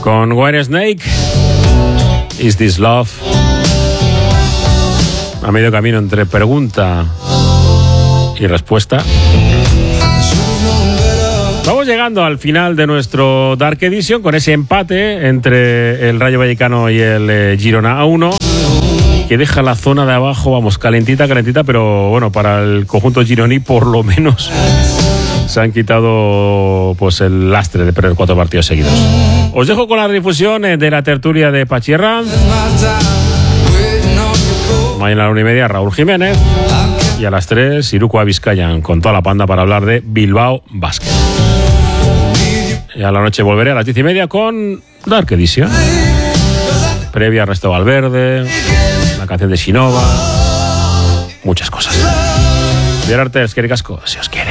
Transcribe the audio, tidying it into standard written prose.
con Whitesnake, Is This Love. A medio camino entre pregunta y respuesta. Vamos llegando al final de nuestro Dark Edition con ese empate entre el Rayo Vallecano y el Girona a 1, que deja la zona de abajo, vamos, calentita, pero bueno, para el conjunto gironí por lo menos se han quitado pues el lastre de perder 4 partidos seguidos. Os dejo con la difusión de la tertulia de Pachi Herranz. Mañana a la 1:30 Raúl Jiménez y a las 3 Iruko Vizcayan con toda la panda para hablar de Bilbao Basket. Y a la noche volveré a las 10:30 con Dark Edition, previa a Ernesto Valverde, la canción de Shinova, muchas cosas. Bien, Artes, eskerrik asko, si os quiere.